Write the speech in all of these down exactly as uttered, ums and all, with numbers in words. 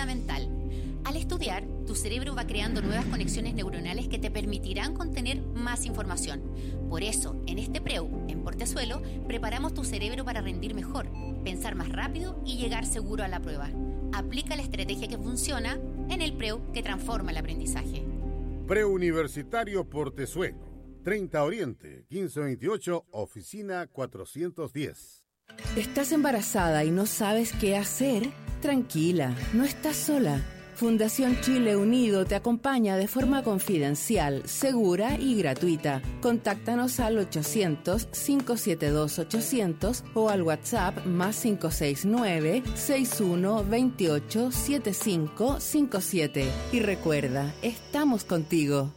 actividad mental. Al estudiar, tu cerebro va creando nuevas conexiones neuronales que te permitirán contener más información. Por eso, en este Preu, en Portezuelo, preparamos tu cerebro para rendir mejor, pensar más rápido y llegar seguro a la prueba. Aplica la estrategia que funciona en el Preu que transforma el aprendizaje. Preuniversitario Portezuelo, treinta Oriente, quince veintiocho, oficina cuatrocientos diez. ¿Estás embarazada y no sabes qué hacer? Tranquila, no estás sola. Fundación Chile Unido te acompaña de forma confidencial, segura y gratuita. Contáctanos al ochocientos, cinco siete dos, ochocientos o al WhatsApp más cinco seis nueve, seis uno dos ocho, siete cinco cinco siete. Y recuerda, estamos contigo.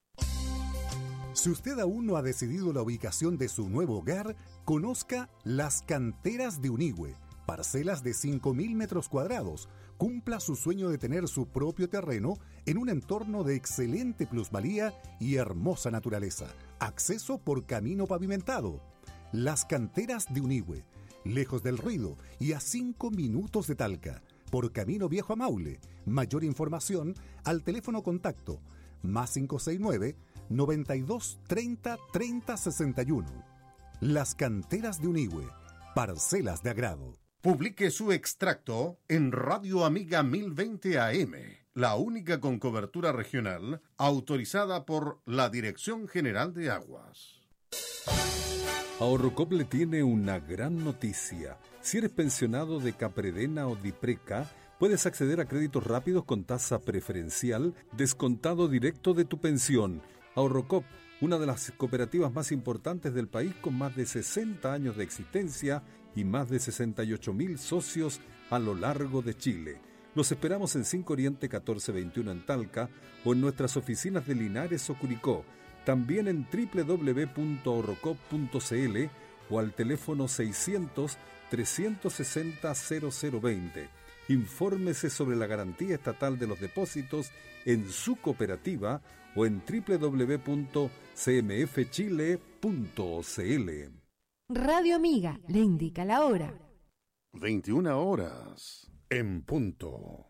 Si usted aún no ha decidido la ubicación de su nuevo hogar, conozca Las Canteras de Unigüe, parcelas de cinco mil metros cuadrados. Cumpla su sueño de tener su propio terreno en un entorno de excelente plusvalía y hermosa naturaleza. Acceso por camino pavimentado. Las Canteras de Unigüe, lejos del ruido y a cinco minutos de Talca, por camino viejo a Maule. Mayor información al teléfono contacto más cinco seis nueve, noventa y dos, treinta, treinta, sesenta y uno. Las Canteras de Unigüe, parcelas de agrado. Publique su extracto en Radio Amiga mil veinte A M, la única con cobertura regional autorizada por la Dirección General de Aguas. Ahorrocop le tiene una gran noticia. Si eres pensionado de Capredena o Dipreca, puedes acceder a créditos rápidos con tasa preferencial, descontado directo de tu pensión. Ahorrocop, una de las cooperativas más importantes del país con más de sesenta años de existencia y más de sesenta y ocho mil socios a lo largo de Chile. Los esperamos en cinco Oriente catorce veintiuno en Talca o en nuestras oficinas de Linares o Curicó. También en doble u doble u doble u punto ahorrocop punto c l o al teléfono seiscientos, trescientos sesenta, cero cero veinte. Infórmese sobre la garantía estatal de los depósitos en su cooperativa o en doble u doble u doble u punto c m f chile punto c l. Radio Amiga le indica la hora. veintiuna horas en punto.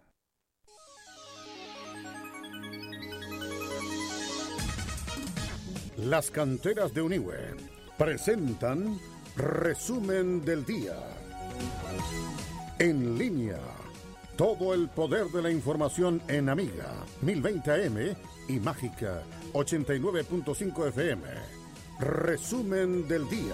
Las Canteras de Unigüe presentan Resumen del Día. En línea, todo el poder de la información en Amiga mil veinte A M y Mágica ochenta y nueve punto cinco F M. Resumen del Día.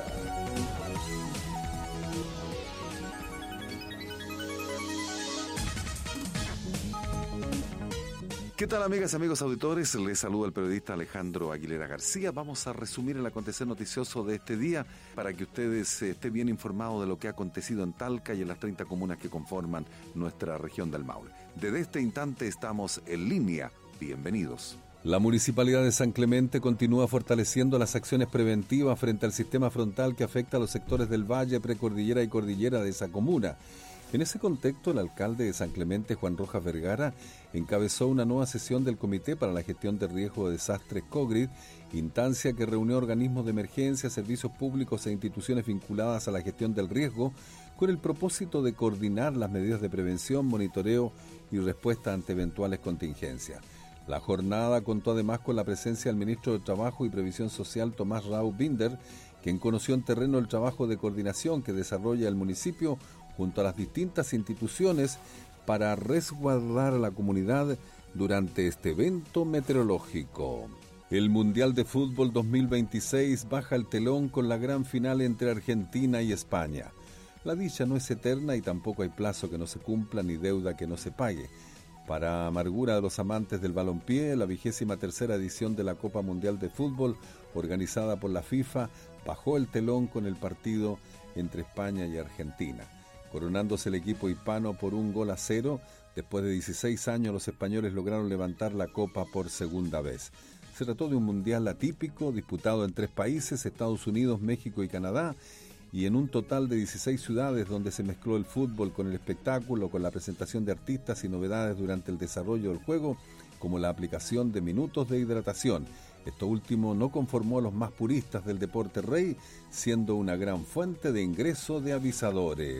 ¿Qué tal, amigas y amigos auditores? Les saluda el periodista Alejandro Aguilera García. Vamos a resumir el acontecer noticioso de este día para que ustedes estén bien informados de lo que ha acontecido en Talca y en las treinta comunas que conforman nuestra región del Maule. Desde este instante estamos en línea. Bienvenidos. La Municipalidad de San Clemente continúa fortaleciendo las acciones preventivas frente al sistema frontal que afecta a los sectores del Valle, Precordillera y Cordillera de esa comuna. En ese contexto, el alcalde de San Clemente, Juan Rojas Vergara, encabezó una nueva sesión del Comité para la Gestión de Riesgo de Desastres COGRID, instancia que reunió organismos de emergencia, servicios públicos e instituciones vinculadas a la gestión del riesgo, con el propósito de coordinar las medidas de prevención, monitoreo y respuesta ante eventuales contingencias. La jornada contó además con la presencia del ministro de Trabajo y Previsión Social, Tomás Raúl Binder, quien conoció en terreno el trabajo de coordinación que desarrolla el municipio junto a las distintas instituciones para resguardar a la comunidad durante este evento meteorológico. El Mundial de Fútbol dos mil veintiséis baja el telón con la gran final entre Argentina y España. La dicha no es eterna y tampoco hay plazo que no se cumpla ni deuda que no se pague. Para amargura de los amantes del balompié, la vigésima tercera edición de la Copa Mundial de Fútbol, organizada por la FIFA, bajó el telón con el partido entre España y Argentina. Coronándose el equipo hispano por un gol a cero, después de dieciséis años los españoles lograron levantar la copa por segunda vez. Se trató de un mundial atípico, disputado en tres países, Estados Unidos, México y Canadá, y en un total de dieciséis ciudades donde se mezcló el fútbol con el espectáculo, con la presentación de artistas y novedades durante el desarrollo del juego, como la aplicación de minutos de hidratación. Esto último no conformó a los más puristas del deporte rey, siendo una gran fuente de ingreso de avisadores.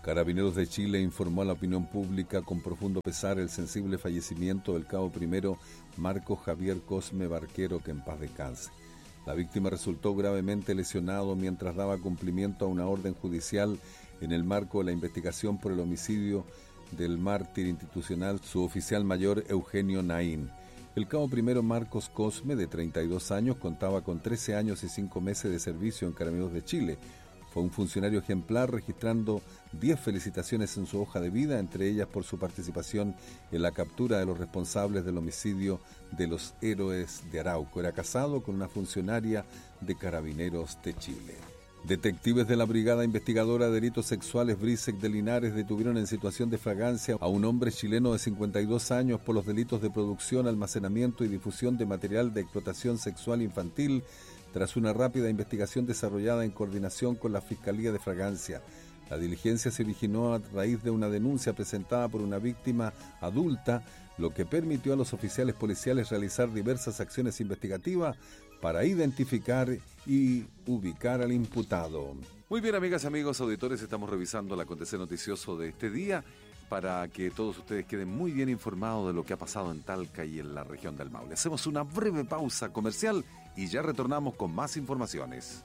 Carabineros de Chile informó a la opinión pública con profundo pesar el sensible fallecimiento del cabo primero Marcos Javier Cosme Barquero, que en paz descanse. La víctima resultó gravemente lesionado mientras daba cumplimiento a una orden judicial en el marco de la investigación por el homicidio del mártir institucional suboficial mayor Eugenio Naín. El cabo primero Marcos Cosme, de treinta y dos años, contaba con trece años y cinco meses de servicio en Carabineros de Chile. Fue un funcionario ejemplar, registrando diez felicitaciones en su hoja de vida, entre ellas por su participación en la captura de los responsables del homicidio de los héroes de Arauco. Era casado con una funcionaria de Carabineros de Chile. Detectives de la Brigada Investigadora de Delitos Sexuales Brisec de Linares detuvieron en situación de fragancia a un hombre chileno de cincuenta y dos años por los delitos de producción, almacenamiento y difusión de material de explotación sexual infantil, tras una rápida investigación desarrollada en coordinación con la Fiscalía de Fragancia. La diligencia se originó a raíz de una denuncia presentada por una víctima adulta, lo que permitió a los oficiales policiales realizar diversas acciones investigativas para identificar y ubicar al imputado. Muy bien, amigas y amigos auditores, estamos revisando el acontecer noticioso de este día para que todos ustedes queden muy bien informados de lo que ha pasado en Talca y en la región del Maule. Hacemos una breve pausa comercial y ya retornamos con más informaciones.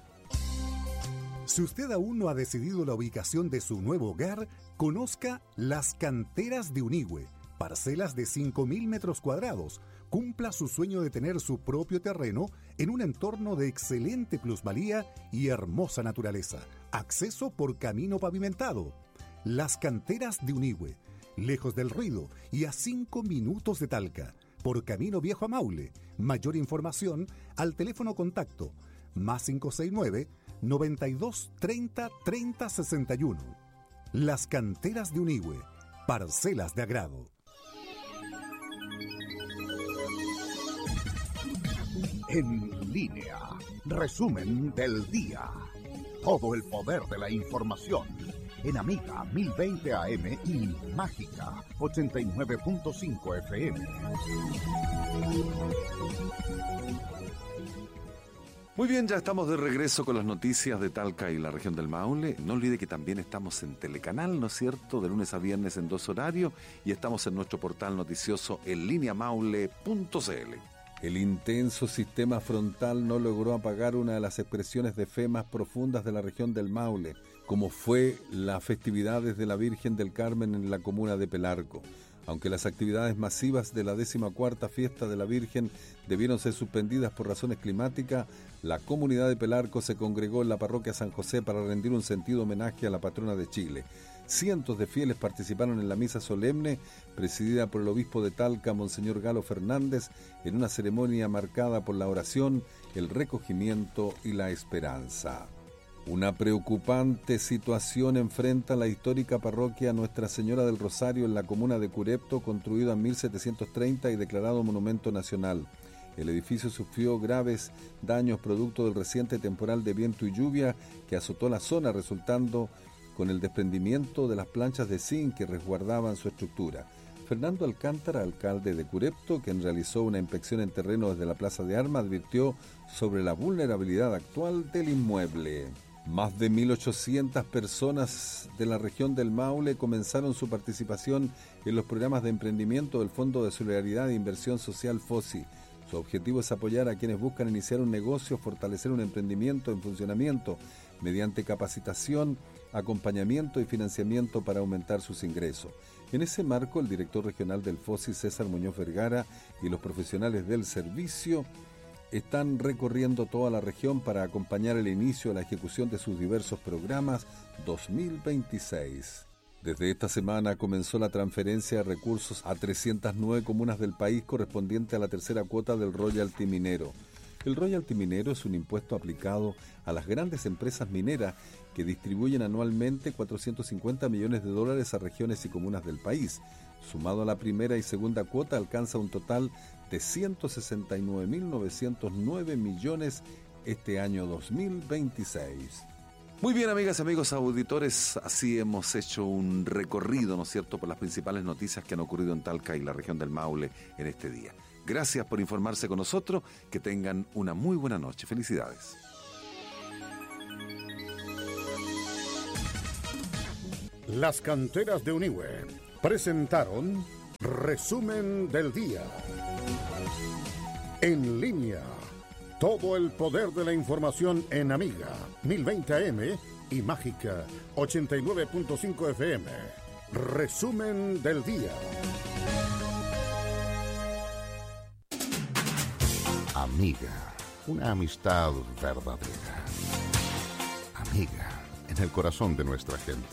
Si usted aún no ha decidido la ubicación de su nuevo hogar, conozca Las Canteras de Unigüe, parcelas de cinco mil metros cuadrados. Cumpla su sueño de tener su propio terreno en un entorno de excelente plusvalía y hermosa naturaleza. Acceso por camino pavimentado. Las Canteras de Unigüe, lejos del ruido y a cinco minutos de Talca, por camino viejo a Maule. Mayor información al teléfono contacto más cinco seis nueve, noventa y dos, treinta, treinta, sesenta y uno. Las Canteras de Unigüe, parcelas de agrado. En línea, resumen del día. Todo el poder de la información. En Amiga mil veinte A M y Mágica ochenta y nueve punto cinco F M. Muy bien, ya estamos de regreso con las noticias de Talca y la región del Maule. No olvide que también estamos en Telecanal, ¿no es cierto?, de lunes a viernes en dos horarios, y estamos en nuestro portal noticioso en línea maule punto c l. El intenso sistema frontal no logró apagar una de las expresiones de fe más profundas de la región del Maule, como fue las festividades de la Virgen del Carmen en la comuna de Pelarco. Aunque las actividades masivas de la decimocuarta fiesta de la Virgen debieron ser suspendidas por razones climáticas, la comunidad de Pelarco se congregó en la parroquia San José para rendir un sentido homenaje a la patrona de Chile. Cientos de fieles participaron en la misa solemne, presidida por el obispo de Talca, Monseñor Galo Fernández, en una ceremonia marcada por la oración, el recogimiento y la esperanza. Una preocupante situación enfrenta la histórica parroquia Nuestra Señora del Rosario en la comuna de Curepto, construida en mil setecientos treinta y declarado monumento nacional. El edificio sufrió graves daños producto del reciente temporal de viento y lluvia que azotó la zona, resultando con el desprendimiento de las planchas de zinc que resguardaban su estructura. Fernando Alcántara, alcalde de Curepto, quien realizó una inspección en terreno desde la Plaza de Armas, advirtió sobre la vulnerabilidad actual del inmueble. Más de mil ochocientas personas de la región del Maule comenzaron su participación en los programas de emprendimiento del Fondo de Solidaridad e Inversión Social FOSI. Su objetivo es apoyar a quienes buscan iniciar un negocio, fortalecer un emprendimiento en funcionamiento mediante capacitación, acompañamiento y financiamiento para aumentar sus ingresos. En ese marco, el director regional del FOSI, César Muñoz Vergara, y los profesionales del servicio están recorriendo toda la región para acompañar el inicio de la ejecución de sus diversos programas dos mil veintiséis. Desde esta semana comenzó la transferencia de recursos a trescientas nueve comunas del país correspondiente a la tercera cuota del royalty minero. El royalty minero es un impuesto aplicado a las grandes empresas mineras que distribuyen anualmente cuatrocientos cincuenta millones de dólares a regiones y comunas del país. Sumado a la primera y segunda cuota, alcanza un total de ciento sesenta y nueve mil novecientos nueve millones este año dos mil veintiséis. Muy bien, amigas y amigos auditores, así hemos hecho un recorrido, ¿no es cierto?, por las principales noticias que han ocurrido en Talca y la región del Maule en este día. Gracias por informarse con nosotros, que tengan una muy buena noche. Felicidades. Las canteras de Unihue presentaron Resumen del Día. En línea, todo el poder de la información en Amiga mil veinte A M y Mágica ochenta y nueve punto cinco F M. Resumen del Día. Amiga, una amistad verdadera. Amiga, en el corazón de nuestra gente.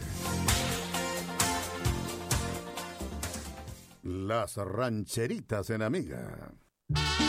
Las rancheritas en Amiga.